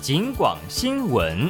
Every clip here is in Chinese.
警广新闻。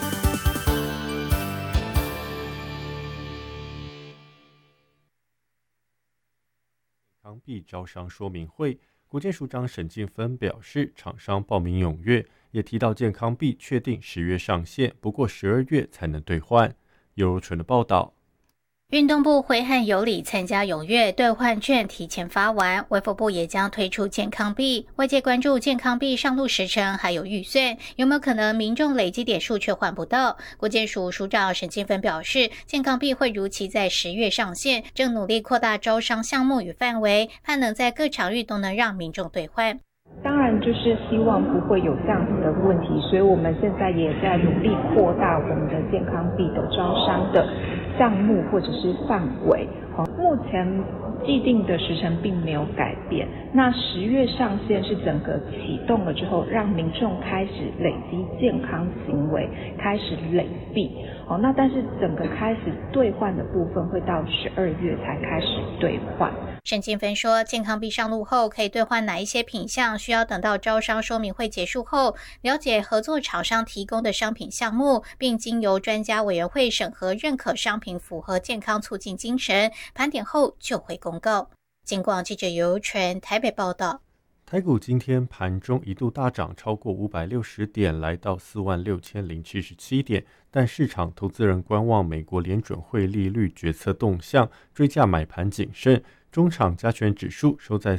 康币招商说明会，国健署长沈进芬表示，厂商报名踊跃，也提到健康币确定10月上线，不过12月才能兑换。尤如纯的报道。 运动部会和有理参加踊跃兑换券提前发完，卫福部也将推出健康币。外界关注健康币上路时程还有预算，有没有可能民众累积点数却换不到？国健署署长沈金芬表示，健康币会如期在10月上线，正努力扩大招商项目与范围，盼能在各场域都能让民众兑换。 当然就是希望不会有这样子的问题，所以我们现在也在努力扩大我们的健康币的招商的项目或者是范围。目前既定的时程并没有改变，那10月上线是整个启动了之后，让民众开始累积健康行为，开始累币。那但是整个开始兑换的部分会到12月才开始兑换。 沈金芬说，健康币上路后可以兑换哪一些品项，需要等到招商说明会结束后，了解合作厂商提供的商品项目，并经由专家委员会审核认可商品符合健康促进精神，盘点后就会公告。警广记者尤纯台北报道。 台股今天盘中一度大涨超过560点，来到46077点，但市场投资人观望美国联准会利率决策动向，追价买盘谨慎。中场加权指数收在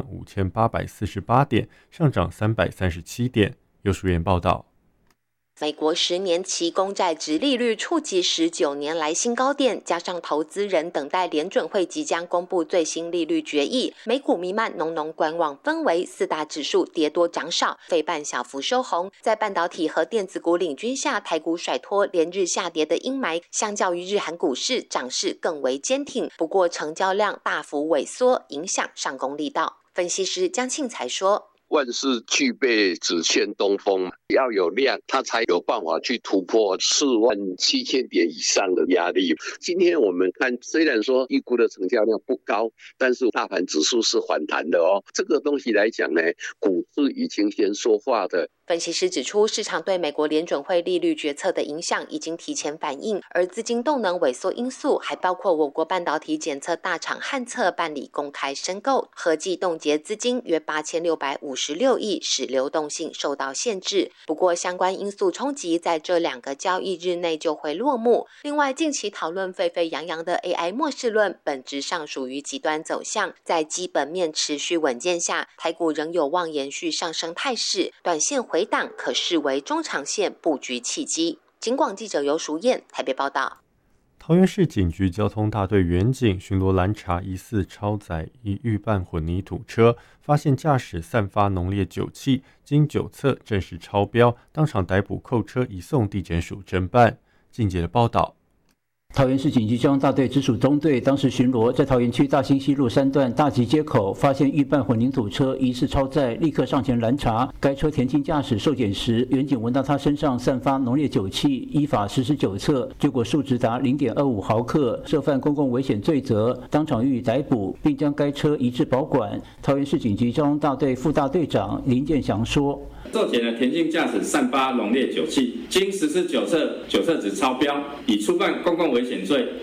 45848点，上涨337点。尤淑媛报道。 美国10年期公债殖利率触及19年来新高点，加上投资人等待联准会即将公布最新利率决议，美股弥漫浓浓观望氛围，四大指数跌多涨少，费半小幅收红。在半导体和电子股领军下，台股甩脱连日下跌的阴霾，相较于日韩股市，涨势更为坚挺。不过成交量大幅萎缩，影响上攻力道。分析师江庆才说， 万事俱备，只欠东风，要有量，它才有办法去突破47000点以上的压力。今天我们看，虽然说预估的成交量不高，但是大盘指数是反弹的哦。这个东西来讲呢，股市已经先说话的。 分析师指出，市场对美国联准会利率决策的影响已经提前反映，而资金动能萎缩因素还包括我国半导体检测大厂汉测办理公开申购，合计冻结资金约8656亿，使流动性受到限制。不过相关因素冲击在这2个交易日内就会落幕。另外，近期讨论沸沸扬扬的 AI 末世论，本质上属于极端走向，在基本面持续稳健下，台股仍有望延续上升态势，短线回档可视为中长线布局契机。警广记者尤淑燕台北报道。 桃园市警局交通大队员警巡逻拦查疑似超载一预拌混凝土车，发现驾驶散发浓烈酒气，经酒测证实超标，当场逮捕扣车移送地检署侦办。进阶的报道。 桃园市警局交通大队直属中队当时巡逻，在桃园区大兴西路3段大吉街口发现预拌混凝土车疑似超载，立刻上前拦查。该车田径驾驶受检时，员警闻到他身上散发浓烈酒气，依法实施酒测，结果数值达0.25毫克，涉犯公共危险罪责，当场予以逮捕，并将该车移至保管。桃园市警局交通大队副大队长林建祥说， 受检的田径驾驶散发浓烈酒气，经实施酒测，酒测值超标，已触犯公共危险罪，